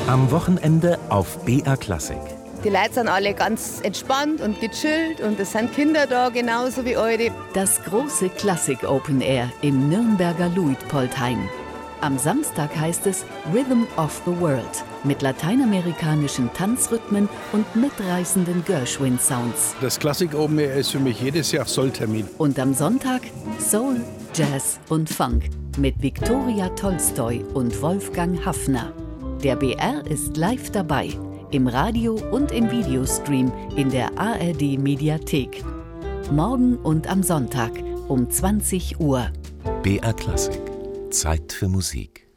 Am Wochenende auf BR Klassik. Die Leute sind alle ganz entspannt und gechillt und es sind Kinder da, genauso wie eure. Das große Klassik Open Air im Nürnberger Luitpoldhain. Am Samstag heißt es Rhythm of the World mit lateinamerikanischen Tanzrhythmen und mitreißenden Gershwin-Sounds. Das Klassik Open Air ist für mich jedes Jahr Solltermin. Und am Sonntag Soul, Jazz und Funk mit Viktoria Tolstoi und Wolfgang Haffner. Der BR ist live dabei, im Radio und im Videostream in der ARD Mediathek. Morgen und am Sonntag um 20 Uhr. BR Klassik. Zeit für Musik.